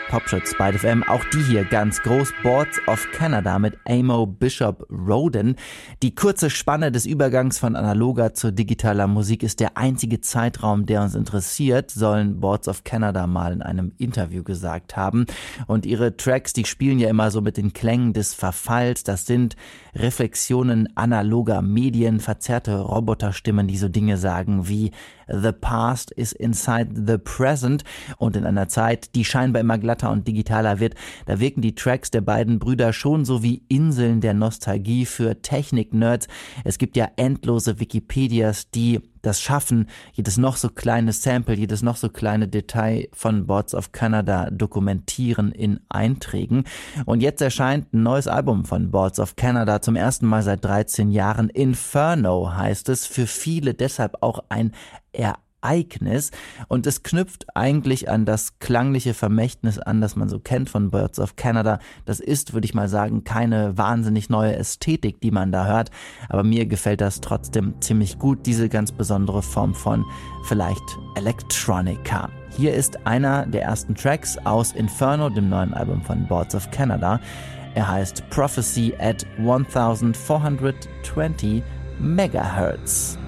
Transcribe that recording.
Popschutz bei FM. Auch die hier ganz groß. Boards of Canada mit Amo Bishop Roden. Die kurze Spanne des Übergangs von analoger zu digitaler Musik ist der einzige Zeitraum, der uns interessiert, sollen Boards of Canada mal in einem Interview gesagt haben. Und ihre Tracks, die spielen ja immer so mit den Klängen des Verfalls. Das sind Reflexionen analoger Medien, verzerrte Roboterstimmen, die so Dinge sagen wie The past is inside the present. Und in einer Zeit, die scheinbar immer glatter und digitaler wird, da wirken die Tracks der beiden Brüder schon so wie Inseln der Nostalgie für Technik-Nerds. Es gibt ja endlose Wikipedias, die das schaffen, jedes noch so kleine Sample, jedes noch so kleine Detail von Boards of Canada dokumentieren in Einträgen. Und jetzt erscheint ein neues Album von Boards of Canada, zum ersten Mal seit 13 Jahren. Inferno heißt es, für viele deshalb auch ein Ereignis, und es knüpft eigentlich an das klangliche Vermächtnis an, das man so kennt von Boards of Canada. Das ist, würde ich mal sagen, keine wahnsinnig neue Ästhetik, die man da hört, aber mir gefällt das trotzdem ziemlich gut, diese ganz besondere Form von vielleicht Electronica. Hier ist einer der ersten Tracks aus Inferno, dem neuen Album von Boards of Canada. Er heißt Prophecy at 1420 Megahertz.